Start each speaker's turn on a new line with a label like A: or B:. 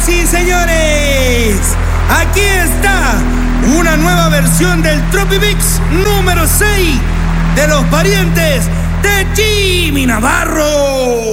A: Señoras y señores, aquí está una nueva versión del Tropimix número 6 de los parientes de Jimmy Navarro.